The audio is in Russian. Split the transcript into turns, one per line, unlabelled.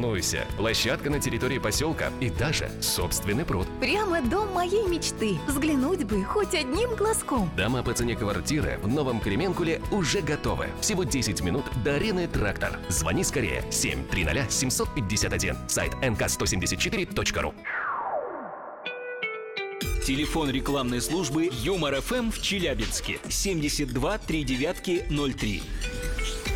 волнуйся. Площадка на территории поселка и даже собственный пруд.
Прямо дом моей мечты. Взглянуть бы хоть одним глазком.
Дома по цене квартиры в Новом Кременкуле уже готовы. Всего 10 минут до арены «Трактор». Звони скорее. 730-751. Сайт nk174.ru.
Телефон рекламной службы Юмор ФМ в Челябинске 72 39 03.